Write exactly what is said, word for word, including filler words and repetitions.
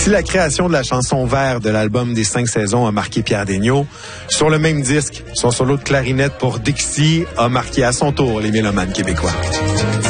Si la création de la chanson Vert de l'album des cinq saisons a marqué Pierre Degnaud, sur le même disque, son solo de clarinette pour Dixie a marqué à son tour les mélomanes québécois.